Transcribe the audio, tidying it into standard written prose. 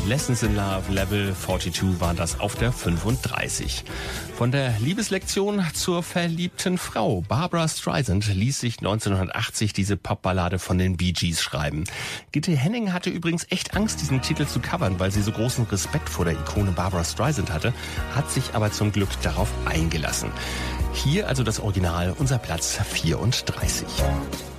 Lessons in Love, Level 42 war das auf der 35. Von der Liebeslektion zur verliebten Frau. Barbra Streisand ließ sich 1980 diese Popballade von den Bee Gees schreiben. Gitte Henning hatte übrigens echt Angst, diesen Titel zu covern, weil sie so großen Respekt vor der Ikone Barbra Streisand hatte, hat sich aber zum Glück darauf eingelassen. Hier also das Original, unser Platz 34.